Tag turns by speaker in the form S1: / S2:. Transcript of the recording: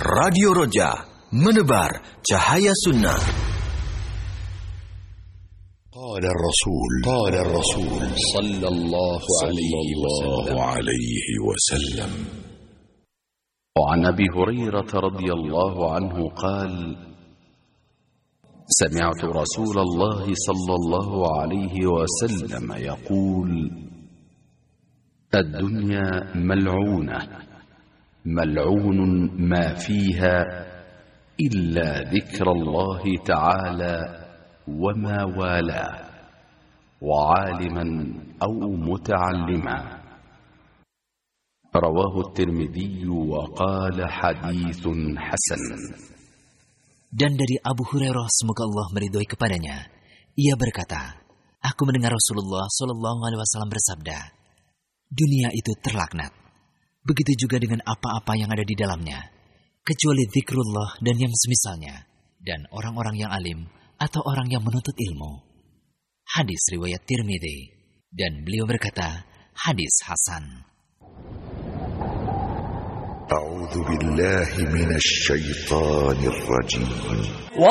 S1: Radio Roja, menebar cahaya sunnah.
S2: قال الرسول صلى الله عليه وسلم وعن أبي هريرة رضي الله عنه قال: سمعت رسول الله صلى الله عليه وسلم يقول: الدنيا ملعونة، ملعون ما فيها إلا ذكر الله تعالى وما والاه، وعالما أو متعلما. رواه الترمذي وقال حديث حسن.
S3: Dan dari Abu Hurairah, semoga Allah meridhoi kepadanya, ia berkata, aku mendengar Rasulullah SAW bersabda, dunia itu terlaknat, begitu juga dengan apa-apa yang ada di dalamnya, kecuali zikrullah dan yang semisalnya, dan orang-orang yang alim atau orang yang menuntut ilmu. Hadis riwayat Tirmidzi, dan beliau berkata, hadis hasan.
S2: أعوذ بالله من الشيطان الرجيم.